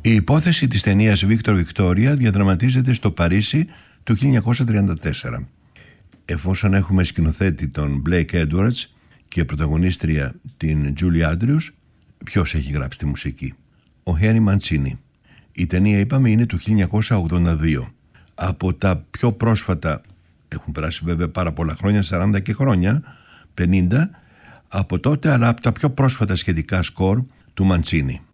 Η υπόθεση της ταινίας Βίκτορ Βικτόρια διαδραματίζεται στο Παρίσι του 1934. Εφόσον έχουμε σκηνοθέτη τον Blake Edwards και πρωταγωνίστρια την Julie Andrews, ποιος έχει γράψει τη μουσική? Ο Henry Mancini. Η ταινία, είπαμε, είναι του 1982. Από τα πιο πρόσφατα, έχουν περάσει βέβαια πάρα πολλά χρόνια, 40 και χρόνια, 50 από τότε, αλλά από τα πιο πρόσφατα σχετικά σκορ του Mancini.